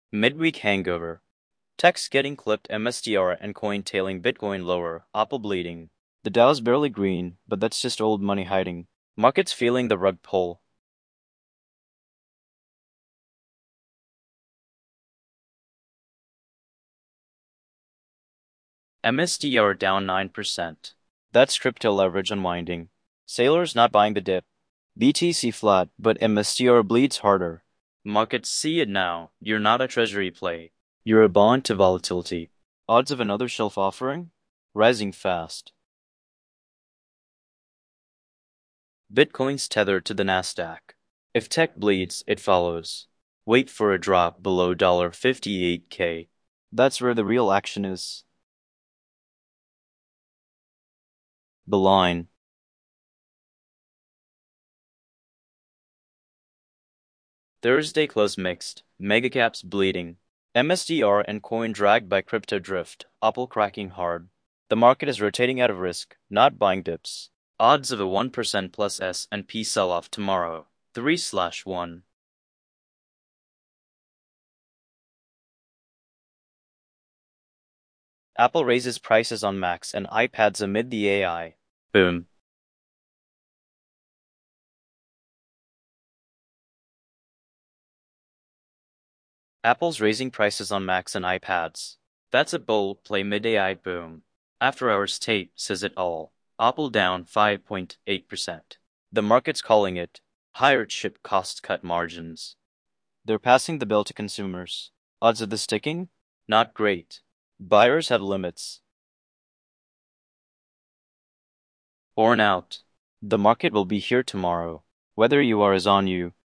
Midweek hangover. Techs getting clipped, MSTR and coin tailing Bitcoin lower, Apple bleeding. The Dow's barely green, but that's just old money hiding. Markets feeling the rug pull. MSTR down 9%. That's crypto leverage unwinding. Sailors not buying the dip. BTC flat, but MSTR bleeds harder. Markets see it now. You're not a treasury play. You're a bond to volatility. Odds of another shelf offering? Rising fast. Bitcoin's tethered to the Nasdaq. If tech bleeds, it follows. Wait for a drop below $58K. That's where the real action is. The line. Thursday close mixed. Megacaps bleeding. MSDR and coin dragged by crypto drift. Apple cracking hard. The market is rotating out of risk, not buying dips. Odds of a 1% plus S&P sell-off tomorrow. 3/1. Apple raises prices on Macs and iPads amid the AI boom. Apple's raising prices on Macs and iPads. That's a bold play mid-AI boom. After Hours tape says it all. Apple down 5.8%. The market's calling it higher chip cost cut margins. They're passing the bill to consumers. Odds of this sticking? Not great. Buyers have limits. Born out. The market will be here tomorrow. Whether you are is on you.